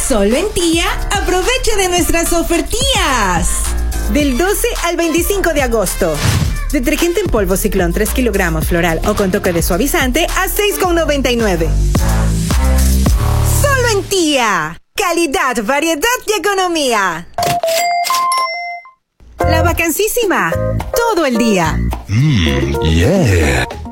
Solo en Tía, aprovecha de nuestras ofertías. Del 12 al 25 de agosto. Detergente en polvo Ciclón 3 kilogramos floral o con toque de suavizante a $6,99. Solo en Tía. Calidad, variedad y economía. La vacancísima. Todo el día. Yeah.